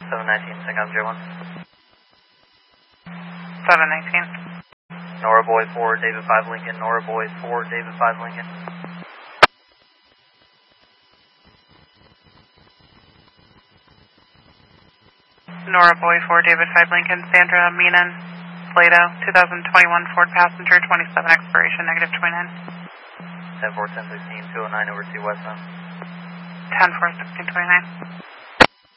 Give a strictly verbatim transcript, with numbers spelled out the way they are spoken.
seven nineteen, Syncom J one. seven nineteen. Nora Boy four, David five Lincoln, Nora Boy four, David five Lincoln. Nora Boy four, David five Lincoln, Sandra Meenan, Plato, twenty twenty-one Ford passenger, twenty-seven expiration, negative twenty-nine. ten four, ten sixteen, two oh nine over to West End. ten four, sixteen twenty-nine.